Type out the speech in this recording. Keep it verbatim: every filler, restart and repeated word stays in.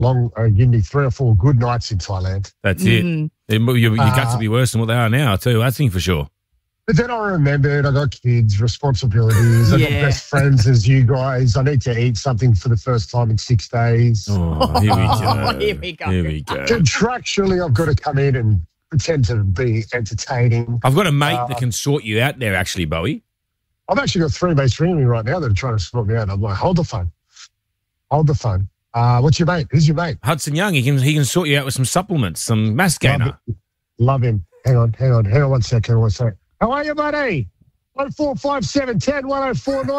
long, uh, give me three or four good nights in Thailand. That's mm. it. Your, your uh, guts will be worse than what they are now, too. That's thing for sure. But then I remembered I got kids, responsibilities. I yeah. got best friends as you guys. I need to eat something for the first time in six days. Oh, here we go. Oh, here we go. Here we go. Contractually, I've got to come in and pretend to be entertaining. I've got a mate uh, that can sort you out there, actually, Bowie. I've actually got three mates ringing me right now that are trying to sort me out. I'm like, hold the phone. Hold the phone. Uh, what's your mate? Who's your mate? Hudson Young. He can he can sort you out with some supplements, some mass gainer. Love, Love him. Hang on, hang on, hang on one second, one second. How are you, buddy? one four five seven one zero one zero four nine